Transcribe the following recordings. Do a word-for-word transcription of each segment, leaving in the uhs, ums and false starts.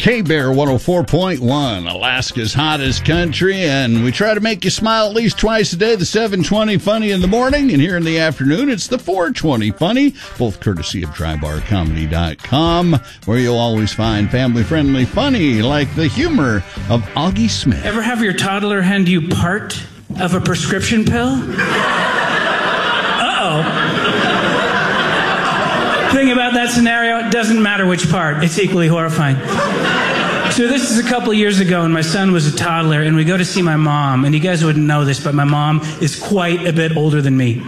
K-Bear one oh four point one, Alaska's hottest country, and we try to make you smile at least twice a day, the seven twenty Funny in the morning, and here in the afternoon, it's the four twenty Funny, both courtesy of dry bar comedy dot com, where you'll always find family-friendly funny, like the humor of Augie Smith. Ever have your toddler hand you part of a prescription pill? Uh-oh. Thing about that scenario, it doesn't matter which part. It's equally horrifying. So this is a couple years ago, and my son was a toddler, and we go to see my mom, and you guys wouldn't know this, but my mom is quite a bit older than me.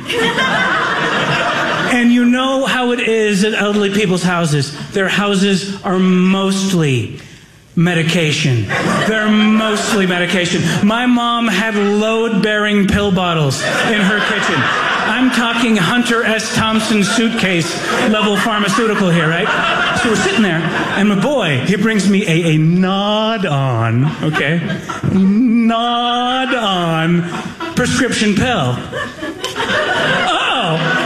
And you know how it is at elderly people's houses. Their houses are mostly medication. They're mostly medication. My mom had load-bearing pill bottles in her kitchen. I'm talking Hunter S. Thompson suitcase level pharmaceutical here, right? So we're sitting there, and my boy, he brings me a, a nod-on, okay? Nod-on prescription pill. Oh!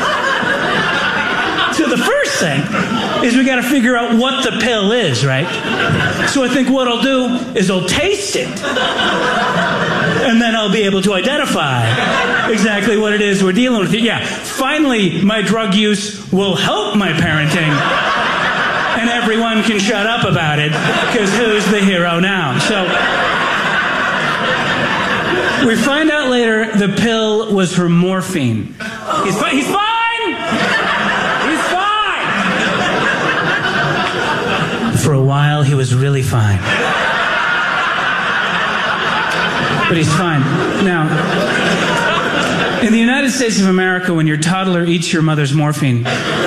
So the first thing is we got to figure out what the pill is, right? So I think what I'll do is I'll taste it. And then I'll be able to identify exactly what it is we're dealing with. Yeah, finally, my drug use will help my parenting. And everyone can shut up about it, because who's the hero now? So we find out later the pill was her morphine. He's, fi- he's fine! He's fine! For a while, he was really fine. But he's fine. Now, in the United States of America, when your toddler eats your mother's morphine,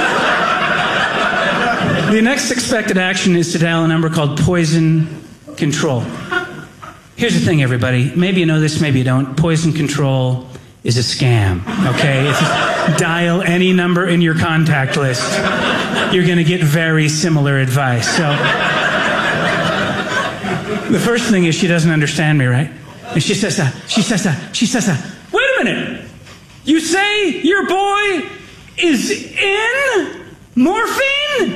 the next expected action is to dial a number called poison control. Here's the thing, everybody. Maybe you know this, maybe you don't. Poison control is a scam, okay? If you dial any number in your contact list, you're going to get very similar advice. So, the first thing is she doesn't understand me, right? And she says that, she says that, she says that. Wait a minute! You say your boy is in morphine?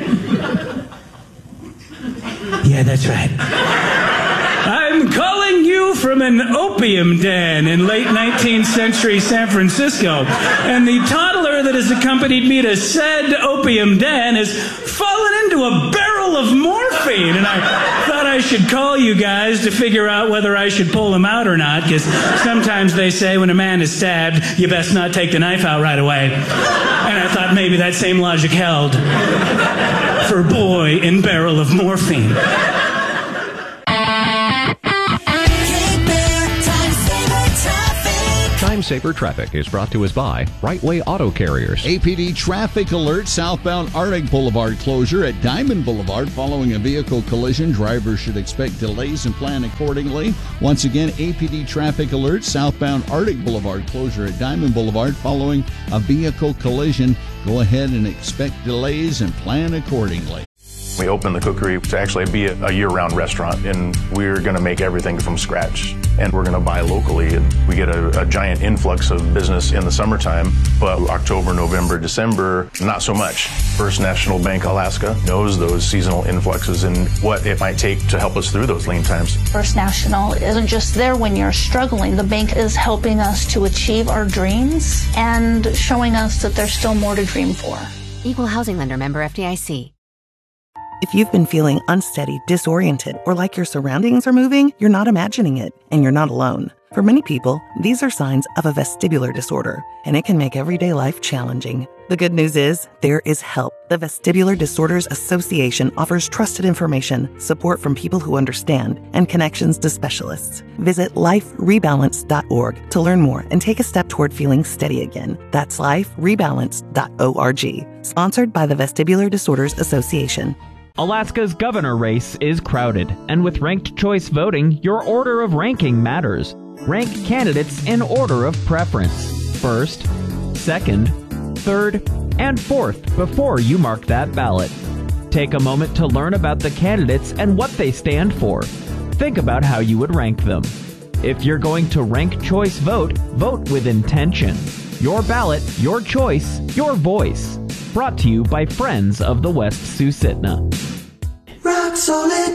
Yeah, that's right. I'm calling you from an opium den in late nineteenth century San Francisco. And the toddler that has accompanied me to said opium den has fallen into a barrel of morphine. And I thought I should call you guys to figure out whether I should pull him out or not, because sometimes they say when a man is stabbed, you best not take the knife out right away. And I thought maybe that same logic held for boy in barrel of morphine. Time Saver Traffic is brought to us by Right Way Auto Carriers. A P D traffic alert, southbound Arctic Boulevard closure at Diamond Boulevard following a vehicle collision. Drivers should expect delays and plan accordingly. Once again, A P D traffic alert, southbound Arctic Boulevard closure at Diamond Boulevard following a vehicle collision. Go ahead and expect delays and plan accordingly. We opened the cookery to actually be a year-round restaurant, and we're going to make everything from scratch. And we're going to buy locally, and we get a, a giant influx of business in the summertime, but October, November, December, not so much. First National Bank Alaska knows those seasonal influxes and what it might take to help us through those lean times. First National isn't just there when you're struggling. The bank is helping us to achieve our dreams and showing us that there's still more to dream for. Equal housing lender, member F D I C. If you've been feeling unsteady, disoriented, or like your surroundings are moving, you're not imagining it, and you're not alone. For many people, these are signs of a vestibular disorder, and it can make everyday life challenging. The good news is, there is help. The Vestibular Disorders Association offers trusted information, support from people who understand, and connections to specialists. Visit life rebalance dot org to learn more and take a step toward feeling steady again. That's life rebalance dot org. Sponsored by the Vestibular Disorders Association. Alaska's governor race is crowded, and with ranked choice voting, your order of ranking matters. Rank candidates in order of preference. First, second, third, and fourth before you mark that ballot. Take a moment to learn about the candidates and what they stand for. Think about how you would rank them. If you're going to rank choice vote, vote with intention. Your ballot, your choice, your voice. Brought to you by Friends of the West Susitna. Rock solid.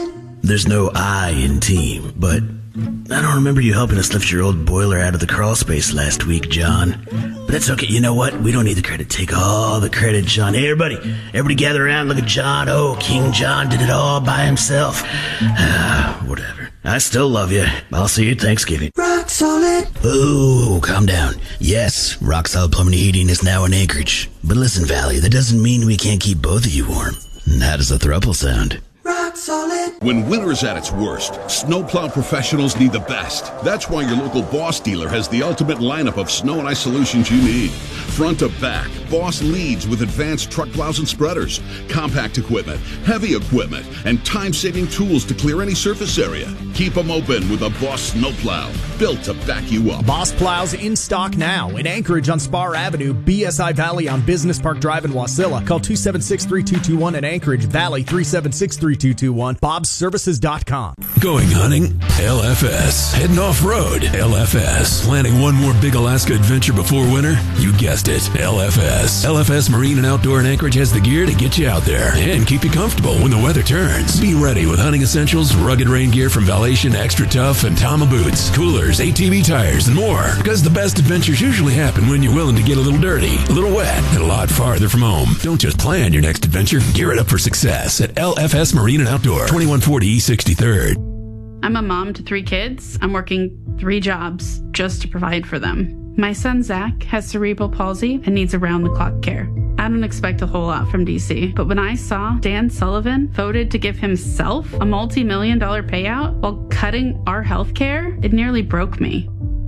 there's no I in team, but I don't remember you helping us lift your old boiler out of the crawl space last week, John. But that's okay. You know what? We don't need the credit. Take all the credit, John. Hey, everybody. Everybody gather around. Look at John. Oh, King John did it all by himself. Ah, whatever. I still love you. I'll see you at Thanksgiving. Rock Solid. Oh, calm down. Yes, Rock Solid Plumbing and Heating is now in Anchorage. But listen, Valley, that doesn't mean we can't keep both of you warm. And how does a throuple sound? Rock Solid. When winter's at its worst, snowplow professionals need the best. That's why your local Boss dealer has the ultimate lineup of snow and ice solutions you need. Front to back, Boss leads with advanced truck plows and spreaders, compact equipment, heavy equipment, and time-saving tools to clear any surface area. Keep them open with a Boss snowplow, built to back you up. Boss plows in stock now in Anchorage on Spar Avenue, B S I Valley on Business Park Drive in Wasilla. Call two seven six, three two two one and Anchorage Valley three seven six, three two two one. bobs services dot com. Going hunting? L F S. Heading off-road? L F S. Planning one more big Alaska adventure before winter? You guessed it, L F S. L F S Marine and Outdoor in Anchorage has the gear to get you out there and keep you comfortable when the weather turns. Be ready with hunting essentials, rugged rain gear from Valation, Extra Tough, and Tama boots, coolers, A T V tires, and more. Because the best adventures usually happen when you're willing to get a little dirty, a little wet, and a lot farther from home. Don't just plan your next adventure. Gear it up for success at L F S Marine and Outdoor, twenty-one forty East sixty-third. I'm a mom to three kids. I'm working three jobs just to provide for them. My son, Zach, has cerebral palsy and needs around-the-clock care. I don't expect a whole lot from D C, but when I saw Dan Sullivan voted to give himself a multi-million dollar payout while cutting our health care, it nearly broke me.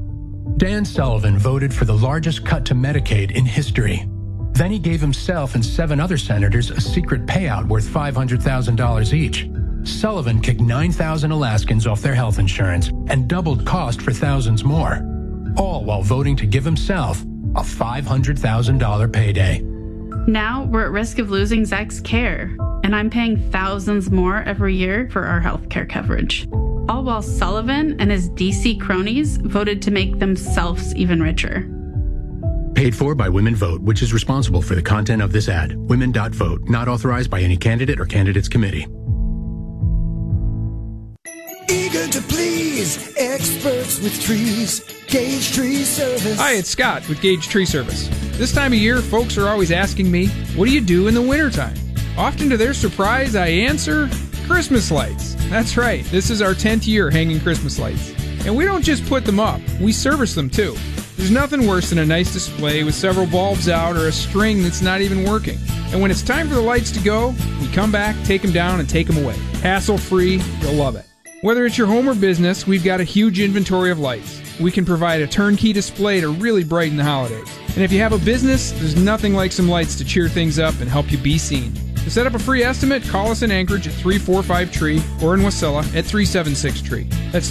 Dan Sullivan voted for the largest cut to Medicaid in history. Then he gave himself and seven other senators a secret payout worth five hundred thousand dollars each. Sullivan kicked nine thousand Alaskans off their health insurance and doubled cost for thousands more, all while voting to give himself a five hundred thousand dollars payday. Now we're at risk of losing Zach's care, and I'm paying thousands more every year for our health care coverage. All while Sullivan and his D C cronies voted to make themselves even richer. Paid for by Women Vote, which is responsible for the content of this ad. Women dot vote, not authorized by any candidate or candidates committee. Eager to please, experts with trees, Gage Tree Service. Hi, it's Scott with Gage Tree Service. This time of year, folks are always asking me, what do you do in the wintertime? Often to their surprise, I answer, Christmas lights. That's right, this is our tenth year hanging Christmas lights. And we don't just put them up, we service them too. There's nothing worse than a nice display with several bulbs out or a string that's not even working. And when it's time for the lights to go, we come back, take them down, and take them away. Hassle-free, you'll love it. Whether it's your home or business, we've got a huge inventory of lights. We can provide a turnkey display to really brighten the holidays. And if you have a business, there's nothing like some lights to cheer things up and help you be seen. To set up a free estimate, call us in Anchorage at three four five tree or in Wasilla at three seven six tree. That's